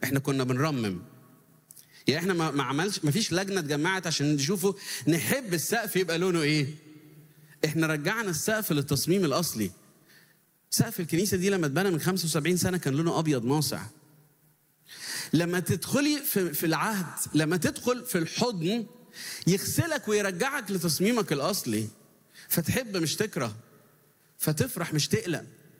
احنا كنا بنرمم. يعني احنا ما فيش لجنه اتجمعت عشان نشوفوا نحب السقف يبقى لونه ايه. احنا رجعنا السقف للتصميم الاصلي. سقف الكنيسه دي لما اتبنى من 75 سنه كان لونه ابيض ناصع. لما تدخلي في العهد، لما تدخل في الحضن يغسلك ويرجعك لتصميمك الاصلي، فتحب مش تكره، فتفرح مش تقلق،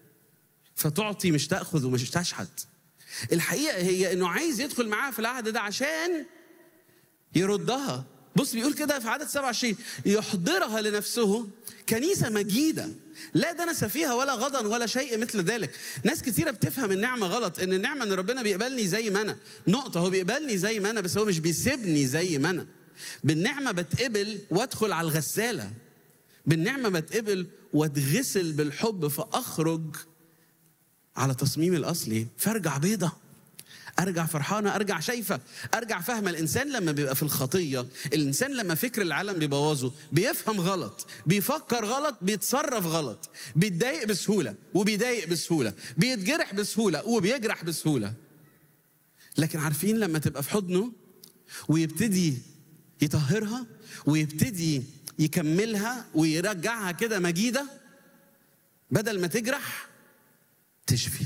فتعطي مش تاخذ ومش تشحت. الحقيقه هي انه عايز يدخل معاها في العهد ده عشان يردها. بص بيقول كده في عدد 27 يحضرها لنفسه كنيسة مجيدة لا دنس فيها ولا غضن ولا شيء مثل ذلك. ناس كتيرة بتفهم النعمة غلط، ان النعمة ان ربنا بيقبلني زي ما انا. نقطة، هو بيقبلني زي ما انا بس هو مش بيسيبني زي ما انا. بالنعمة بتقبل وادخل على الغسالة، بالنعمة بتقبل واتغسل بالحب فاخرج على تصميمي الاصلي، فارجع بيضة، ارجع فرحانه، ارجع شايفه، ارجع فاهمه. الانسان لما بيبقى في الخطيه، الانسان لما فكر العالم بيبوظه، بيفهم غلط، بيفكر غلط، بيتصرف غلط، بيتضايق بسهوله وبيضايق بسهوله، بيتجرح بسهوله وبيجرح بسهوله. لكن عارفين لما تبقى في حضنه ويبتدي يطهرها ويبتدي يكملها ويرجعها كده مجيده، بدل ما تجرح تشفي،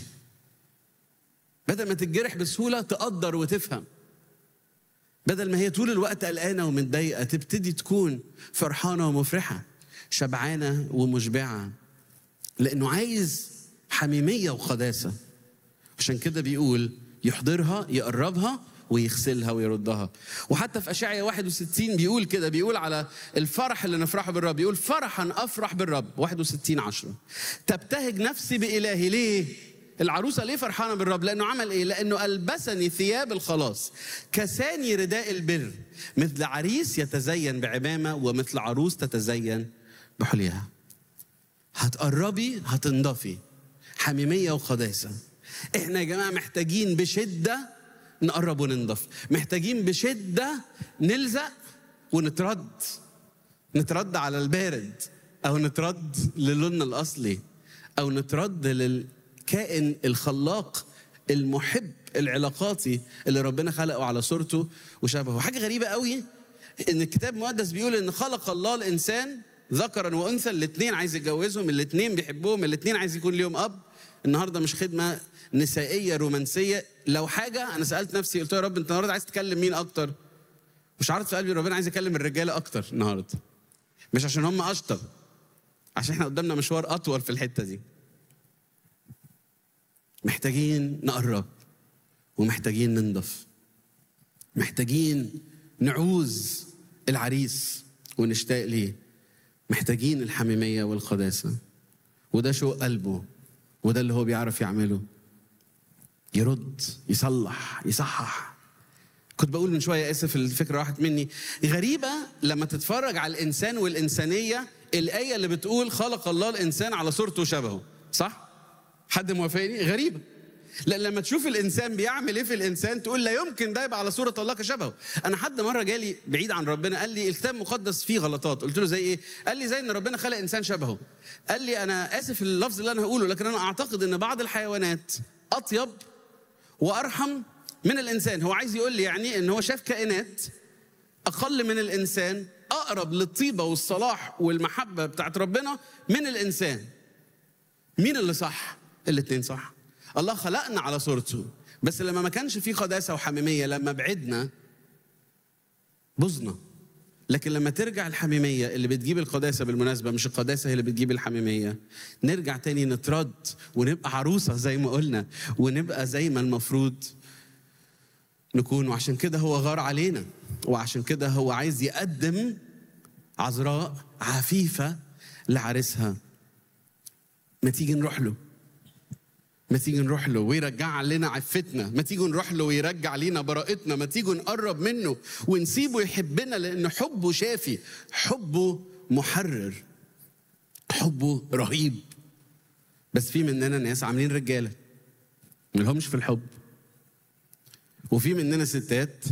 بدل ما تتجرح بسهولة تقدر وتفهم، بدل ما هي طول الوقت قلقانة ومتضايقة تبتدي تكون فرحانة ومفرحة، شبعانة ومشبعة، لأنه عايز حميمية وقداسة. عشان كده بيقول يحضرها، يقربها ويغسلها ويردها. وحتى في أشعياء 61 بيقول كده، بيقول على الفرح اللي نفرحه بالرب، يقول فرحا أفرح بالرب 61:10 تبتهج نفسي بإلهي. ليه؟ العروسة ليه فرحانة بالرب؟ لأنه عمل إيه؟ لأنه ألبسني ثياب الخلاص، كساني رداء البر، مثل عريس يتزين بعمامة ومثل عروس تتزين بحليها. هتقربي هتنضفي، حميمية وقداسة. إحنا يا جماعة محتاجين بشدة نقرب وننضف، محتاجين بشدة نلزق نترد على البارد، أو نترد للون الأصلي، أو نترد كائن الخلاق المحب العلاقاتي اللي ربنا خلقه على صورته وشبهه. حاجة غريبة قوي ان الكتاب المقدس بيقول ان خلق الله الانسان ذكرا وانثى، الاثنين عايز يتجوزهم، الاثنين بيحبوهم، الاثنين عايز يكون ليهم اب. النهارده مش خدمة نسائية رومانسية. لو حاجة انا سألت نفسي قلت يا رب انت النهارده عايز تكلم مين اكتر؟ مش عارف في قلبي ربنا عايز يكلم الرجالة اكتر النهارده، مش عشان هم اشطر، عشان احنا قدامنا مشوار اطول في الحتة دي. محتاجين نقرب ومحتاجين ننضف، محتاجين نعوز العريس ونشتاق ليه، محتاجين الحميمية والقداسة. وده شوق قلبه، وده اللي هو بيعرف يعمله، يرد، يصلح، يصحح. كنت بقول من شوية، آسف الفكرة راحت مني، غريبة لما تتفرج على الإنسان والإنسانية، الآية اللي بتقول خلق الله الإنسان على صورته وشبهه، صح؟ حد موافقني؟ غريبة. لأن لما تشوف الإنسان بيعمل إيه في الإنسان تقول لا يمكن ده يبقى على صورة الله كشبهه. أنا حد مرة جالي بعيد عن ربنا قال لي الكتاب المقدس فيه غلطات. قلت له زي إيه؟ قال لي زي إن ربنا خلق إنسان شبهه. قال لي أنا آسف اللفظ اللي أنا هقوله، لكن أنا أعتقد إن بعض الحيوانات أطيب وأرحم من الإنسان. هو عايز يقول لي يعني إن هو شاف كائنات أقل من الإنسان أقرب للطيبة والصلاح والمحبة بتاعت ربنا من الإنسان. مين اللي صح؟ الاتنين صح. الله خلقنا على صورته، بس لما ما كانش فيه قداسة وحميمية، لما بعدنا بوظنا. لكن لما ترجع الحميمية اللي بتجيب القداسة، بالمناسبة مش القداسة هي اللي بتجيب الحميمية، نرجع تاني نترد ونبقى عروسة زي ما قلنا، ونبقى زي ما المفروض نكون. وعشان كده هو غار علينا، وعشان كده هو عايز يقدم عذراء عفيفة لعريسها. ما تيجي نروح له، ما تيجي نروح له ويرجع لنا عفتنا، ما تيجي نروح له ويرجع لنا براءتنا، ما تيجي نقرب منه ونسيبه يحبنا، لأن حبه شافي، حبه محرر، حبه رهيب. بس في مننا ناس عاملين رجالة ملهمش في الحب، وفي مننا ستات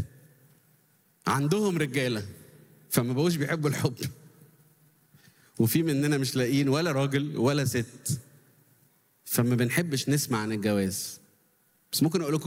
عندهم رجالة فما بقوش بيحبوا الحب، وفي مننا مش لاقيين ولا راجل ولا ست فما بنحبش نسمع عن الجواز. بس ممكن أقول لكم